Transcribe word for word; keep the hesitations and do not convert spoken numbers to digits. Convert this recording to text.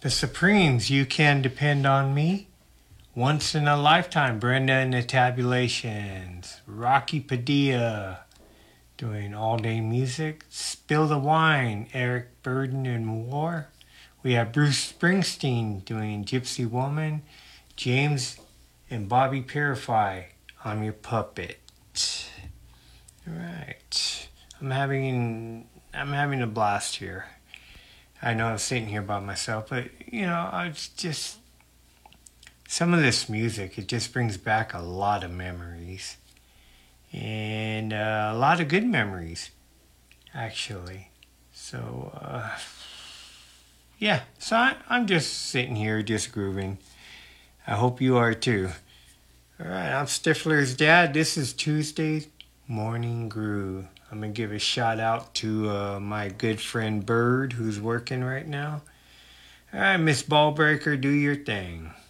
The Supremes, You Can Depend on Me. Once in a Lifetime, Brenda and the Tabulations. Rocky Padilla doing All Day Music. Spill the Wine, Eric Burden and War. We have Bruce Springsteen doing Gypsy Woman. James and Bobby Purify, I'm Your Puppet. All right. I'm having I'm having a blast here. I know I'm sitting here by myself, but, you know, it's just, some of this music, it just brings back a lot of memories. And uh, a lot of good memories, actually. So, uh, yeah, so I, I'm just sitting here, just grooving. I hope you are too. All right, I'm Stifler's dad. This is Tuesday Morning Groove. I'm going to give a shout out to uh, my good friend Bird, who's working right now. All right, Miss Ballbreaker, do your thing.